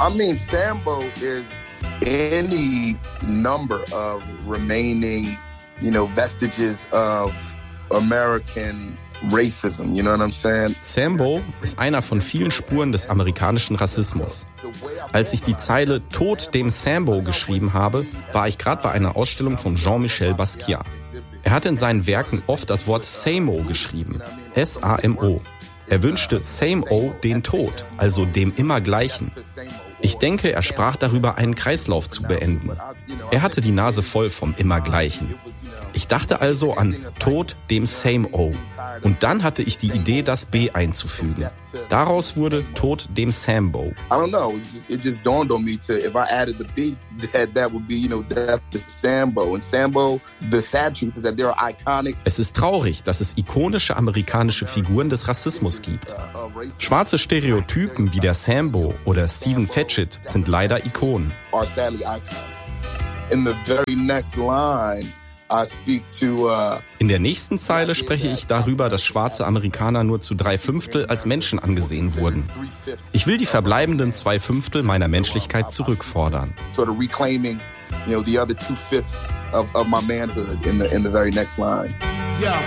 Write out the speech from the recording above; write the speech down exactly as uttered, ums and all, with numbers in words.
I mean, Sambo is any number of remaining, you know, vestiges of American racism, you know what I'm saying? Sambo ist einer von vielen Spuren des amerikanischen Rassismus. Als ich die Zeile Tod dem Sambo geschrieben habe, war ich gerade bei einer Ausstellung von Jean-Michel Basquiat. Er hat in seinen Werken oft das Wort Samo geschrieben, S A M O. Er wünschte Same-O den Tod, also dem Immergleichen. Ich denke, er sprach darüber, einen Kreislauf zu beenden. Er hatte die Nase voll vom Immergleichen. Ich dachte also an Tod dem Same-O. Und dann hatte ich die Idee, das B einzufügen. Daraus wurde Tod dem Sambo. I don't know, it just, it just dawned on me to, if I added the B, that, that would be, you know, death to Sambo. And Sambo, the sad truth is that there are iconic... Es ist traurig, dass es ikonische amerikanische Figuren des Rassismus gibt. Schwarze Stereotypen wie der Sambo oder Stephen Fetchit sind leider Ikonen. Are sadly icons. In the very next line, I speak to, uh, In der nächsten Zeile spreche ich darüber, dass schwarze Amerikaner nur zu drei Fünftel als Menschen angesehen wurden. Ich will die verbleibenden zwei Fünftel meiner Menschlichkeit zurückfordern. sort of reclaiming, you know, the other two fifths of, of my manhood in the in the very next line. Yeah.